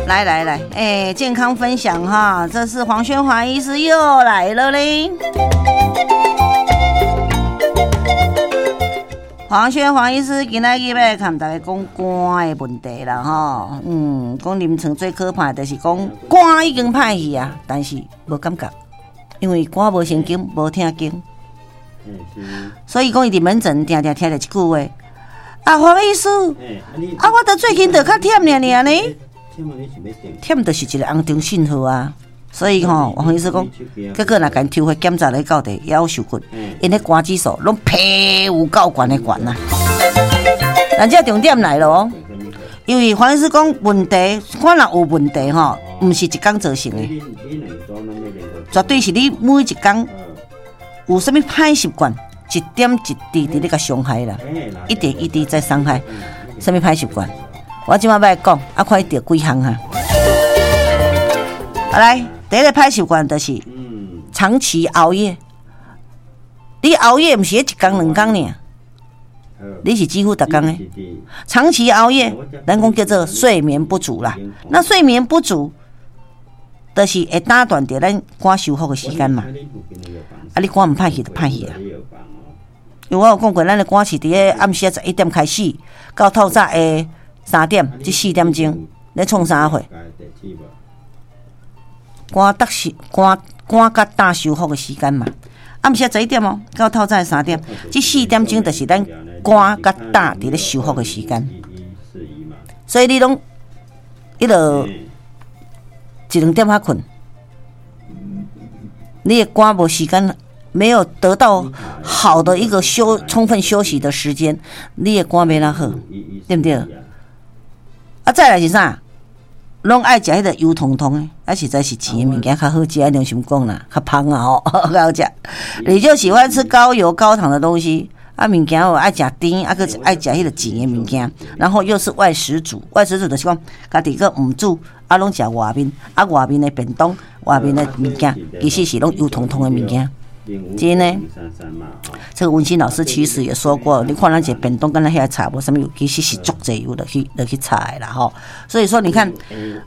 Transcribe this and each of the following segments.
来，健康分享哈，这是黄宣华医师又来了嘞。黄宣华医师今仔日要跟大家讲肝的问题啦吼，讲临床最可怕的就是讲肝已经歹去啊，但是无感觉，因为肝无神经，无听经，所以讲伊伫门诊定定听着一句话，啊黄医师，啊我最近就较忝尔呢。忝就是一个红中信号啊，所以黄医师讲，结果若甲抽血检查来到底也有受困，因迄肝指数拢皮有够悬的悬啊。但这重点来了哦，因为黄医师讲问题，看若有问题毋是一天造成的，绝对是你每一天有啥物歹习惯，一点一滴伫咧甲伤害啦，一点一滴在伤害，啥物歹习惯？我今晚要讲，看伊得几项哈。好来，第一个歹习惯就是长期熬夜。你熬夜不是一天两天呢，你是几乎每天的。长期熬夜，咱讲叫做睡眠不足啦。那睡眠不足，就是会打断掉咱肝修复的时间嘛。啊，你肝唔歹去就歹去啊。因为我有讲过，咱的肝是伫咧暗时11点开始，到透早的3点至4点钟，咧创啥货？肝甲大修复的时间嘛。暗时11点哦，到透早3点至4点钟，就是咱肝甲大伫咧修复的时间。所以你拢一两点遐困，你的肝无时间，没有得到好的一个充分休息的时间，你的肝没那好，对不对？啊，再来是啥？拢爱食迄个油彤彤的，啊实在是钱的物件较好食，良心讲啦，较芳啊吼，较好食。你就喜欢吃高油高糖的东西，啊物件我爱食甜，啊个爱食迄个钱的物件，然后又是外食主就是讲家己个唔煮，啊拢食外面，啊外面的便当，外面的物件其实是拢油彤彤的物件。今天呢，这个文心老师其实也说过，你看咱这便当跟那些菜无什么油，其实是足侪油的去菜啦吼。所以说你看，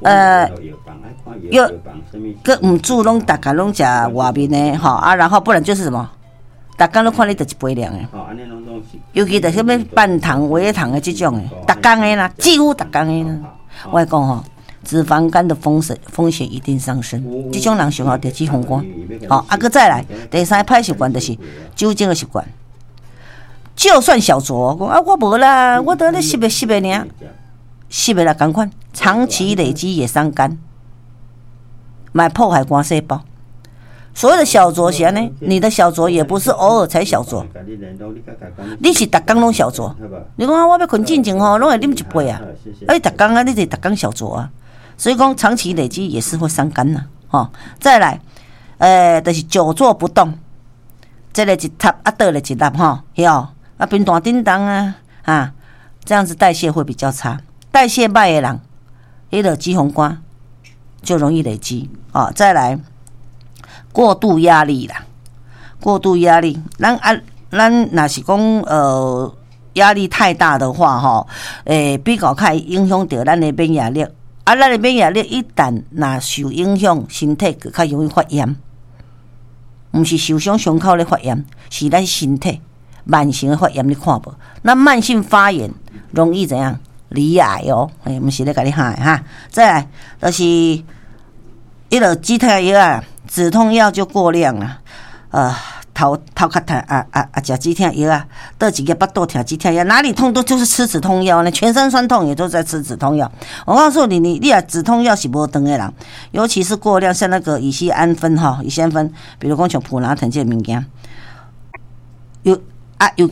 又个唔煮拢大家拢食外面的吼啊，然后不然就是什么，大家拢看你就一杯量的，尤其是什么半糖、微糖的这种的，大家的啦，几乎大家的啦。我讲吼。脂肪肝的风险一定上升，这种人上好得脂肪肝。好，啊，再来第三歹习惯就是酒精的习惯。就算小酌，讲啊，我无啦，我得咧吸的尔，吸的啦，同款，长期累积也伤肝，买破坏肝细胞。所谓的小酌是安尼，你的小酌也不是偶尔才小酌，你是逐天拢小酌。你讲我要困进前吼，拢会啉一杯啊，你逐天啊，你得逐天小酌啊。所以讲长期累积也是会伤肝呐，吼。再来，就是久坐不动，这个一塌啊，倒了一粒吼，哟，啊，平大叮当啊，这样子代谢会比较差，代谢歹的人，迄个脂肪肝就容易累积哦。再来，过度压力啦，过度压力，咱若是讲压力太大的话吼，比较较影响到咱的免疫力。啊，咱的免疫力一旦若受影响，身体就较容易发炎。毋是受伤伤口咧发炎，是咱身体慢性的发炎，你看无？那慢性发炎容易怎样？罹癌哦，毋是咧甲你害哈。再来就是迄个止痛药啊，止痛药就过量了，头较痛食止痛药啊，倒一个巴肚疼止痛药，哪里痛都就是吃止痛药呢，全身酸痛也都在吃止痛药。我告诉你，你止痛药是无长的人，尤其是过量，像那个乙酰氨酚，比如讲像普拿疼这物件，有